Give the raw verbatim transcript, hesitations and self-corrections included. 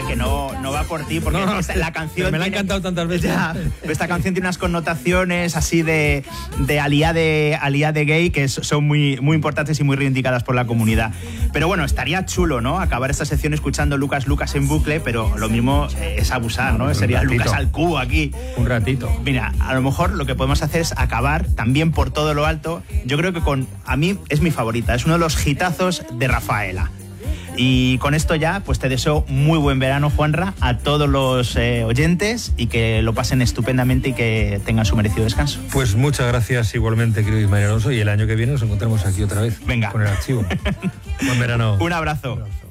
ver, que no, no va por ti, porque no, no, esta, la canción... me la ha tiene, encantado tantas veces. Ya, esta canción tiene unas connotaciones así de, de aliade, aliade gay que son muy, muy importantes y muy reivindicadas por la comunidad. Pero bueno, estaría chulo, ¿no? Acabar esta sección escuchando Lucas Lucas en bucle, pero lo mismo es abusar, ¿no? Sería ratito. Lucas al cubo aquí. Un ratito. Mira, a lo mejor lo que podemos hacer es acabar también por todo lo alto. Yo creo que con... A mí es mi favorita, es uno de los hitazos de Rafaela. Y con esto ya, pues te deseo muy buen verano, Juanra, a todos los eh, oyentes y que lo pasen estupendamente y que tengan su merecido descanso. Pues muchas gracias igualmente, querido Ismael Alonso, y el año que viene nos encontramos aquí otra vez. Venga. Con el archivo. Buen verano. Un abrazo.